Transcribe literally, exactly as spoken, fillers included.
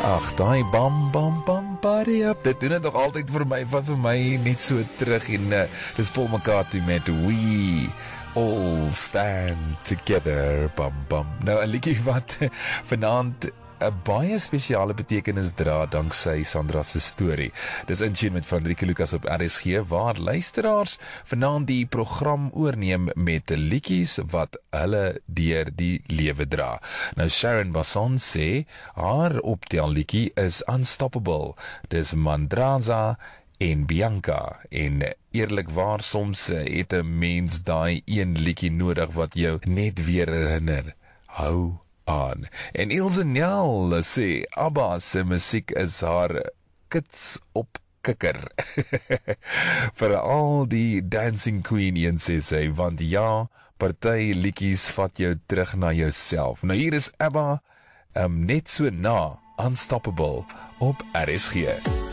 Ag, daai bam bam bam party up. Dit doen dit nog altyd vir my, van vir my net so terug en uh, dis Paul McCartney met We All Stand Together. Bam bam. Nou 'n liedjie wat vanaand 'n baie spesiale betekenis dra danksy Sandra se storie. Dis in tune met Frederike Lucas op R S G, waar luisteraars vanaand die program oorneem met liedjies wat hulle deur die lewe dra. Nou Sharon Basson sê haar optel liedjie is Unstoppable. Dis Mandraza en Bianca, en eerlikwaar soms het 'n mens daai een liedjie nodig wat jou net weer herinner. Hou aan. En Ilse Nel sê ABBA se musiek is haar kits op kikker. Vir al die Dancing Queen een sê sy, want ja, party liedjies vat jou terug na jouself. Nou hier is ABBA, um, net so na Unstoppable op R S G.